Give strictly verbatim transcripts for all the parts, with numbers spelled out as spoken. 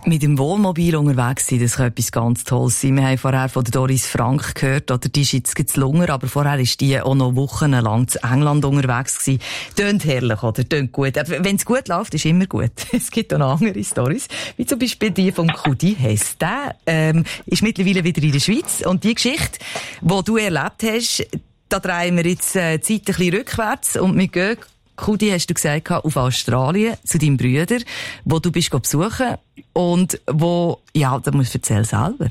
Mit dem Wohnmobil unterwegs sein, das kann etwas ganz Tolles sein. Wir haben vorher von der Doris Frank gehört, oder die ist jetzt zu Lunger, aber vorher ist die auch noch wochenlang zu England unterwegs gewesen. Tönt herrlich, oder? Tönt gut. Wenn es gut läuft, ist immer gut. Es gibt auch noch andere Storys, wie zum Beispiel die vom Kudi Hess. Der ähm, ist mittlerweile wieder in der Schweiz und die Geschichte, die du erlebt hast, da drehen wir jetzt äh, die Zeit ein bisschen rückwärts und wir gehen, Kudi, hast du gesagt, auf Australien, zu deinem Bruder, wo du bist besuchen und wo, ja, da musst du erzählen selber.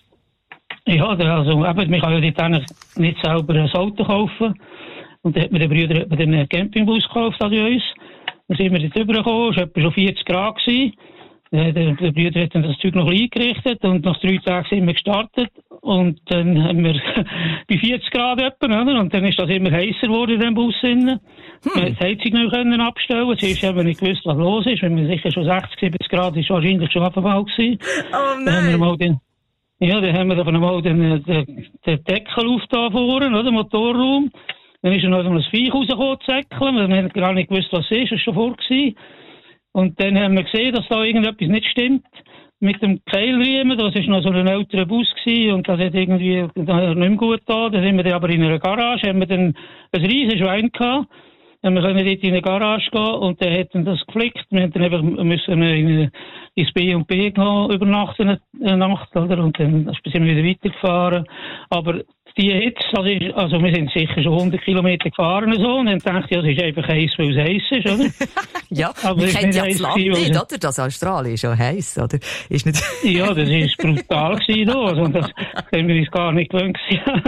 Ja, also, eben, man kann ja dort nicht selber ein Auto kaufen. Und dann hat mir der Bruder hat mir einen Campingbus gekauft an uns. Dann sind wir dort rübergekommen, es war etwa schon vierzig Grad gewesen. Der, der Bruder hat dann das Zeug noch eingerichtet und nach drei Tagen sind wir gestartet. Und dann haben wir bei vierzig Grad etwa, oder? Und dann ist das immer heißer geworden in dem Bus innen. Hm. Man hat die Heizung noch können abstellen. Zuerst haben wir nicht gewusst, was los ist. Wenn wir sicher schon sechzig, siebzig Grad ist wahrscheinlich schon abgebaut gewesen. Oh nein! Dann haben wir mal den, ja, dann haben wir dann mal den, den, den Deckel aufgetan vorne, oder? Den Motorraum. Dann ist er noch ein Viech rausgekommen, zu säckeln. Wir haben gar nicht gewusst, was es ist. Das war schon vor gewesen. Und dann haben wir gesehen, dass da irgendetwas nicht stimmt. Mit dem Keilriemen, das war noch so ein älterer Bus gewesen, und das hat irgendwie nicht mehr gut getan. Dann sind wir dann aber in einer Garage, haben wir dann ein riesen Schwein gehabt. Dann können wir dort in eine Garage gehen und der hat dann das geflickt. Wir haben dann einfach müssen in, ins B und B gehen, übernachten, eine Nacht, oder? Und dann sind wir wieder weitergefahren. Aber die jetzt, also, also wir sind sicher schon hundert Kilometer gefahren so, und dann dachte ich, ja, es ist einfach heiß, weil es heiß ist, oder? Ja, aber wir kennen ja das Land nicht, oder? Das Australien ist ja heiß, oder? Ist nicht ja, das war brutal gewesen da, also, und das haben wir uns gar nicht gewöhnt.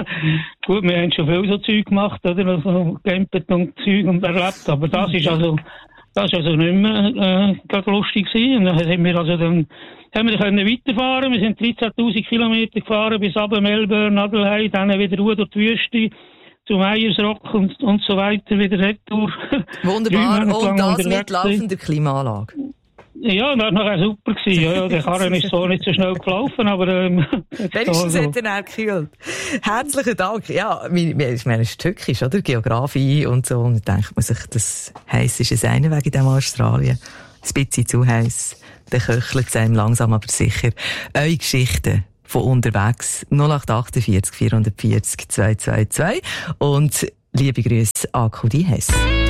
Gut, wir haben schon viel so Zeug gemacht, oder? Also, gecampt und Zeug und erlebt, aber das ist also, das ist also nicht mehr, äh, lustig gewesen. Und dann haben wir also dann, haben wir können weiterfahren. Wir sind dreizehntausend Kilometer gefahren bis ab Melbourne, Adelheid, dann wieder durch die Wüste, zu Meyersrock und, und so weiter, wieder retour. Wunderbar, und das mit laufender Klimaanlage. Ja, das war nachher super gewesen. Ja, der Karren ist so nicht so schnell gelaufen, aber, ähm, wenigstens hat er auch gekühlt. Herzlichen Dank. Ja, ich meine, es ist tückisch, oder? Geografie und so. Und dann denkt man sich, das heiß ist es eine wegen dem Australien. Ein bisschen zu heiß. Dann köchelt es einem langsam, aber sicher. Eure Geschichten von unterwegs. null acht acht vier vier vier vier zwei zwei zwei. Und liebe Grüße an Kudi Hess.